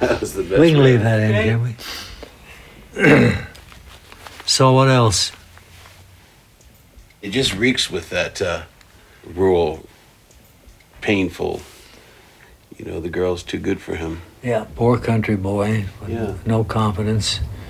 That was the best. We can way. leave that in, can we? So what else? It just reeks with that rural, painful. The girl's too good for him. Yeah, poor country boy. Yeah. No confidence.